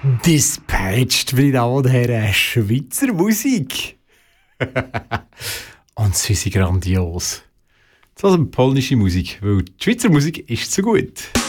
Dispatched, meine Damen und Herren, Schweizer Musik. Und sie sind grandios. Das ist also polnische Musik, weil die Schweizer Musik ist zu gut.